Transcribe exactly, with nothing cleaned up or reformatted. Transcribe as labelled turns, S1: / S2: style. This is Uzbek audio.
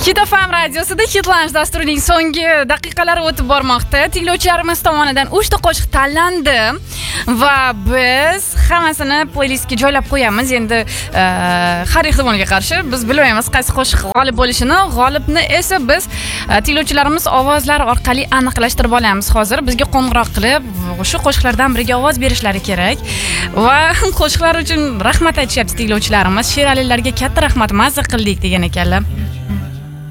S1: Hit F M radiosida Hitlansh dasturining so'nggi daqiqalari o'tib bormoqda. Tinglovchilarimiz tomonidan uchta qo'shiq tanlandi va biz hammasini playlistga joylab qo'yamiz. Endi har ehtimolga qarshi biz bilmaymiz qaysi qo'shiq g'olib bo'lishini. G'olibni esa biz tinglovchilarimiz ovozlari orqali aniqlashtirib olamiz. Hozir bizga qo'ng'iroq qilib, shu qo'shiqlardan biriga ovoz berishlari kerak. Va qo'shiqlar uchun rahmat aytishyapti tinglovchilarimiz. Sheralilarga katta rahmat, mazza qildik degan ekanlar.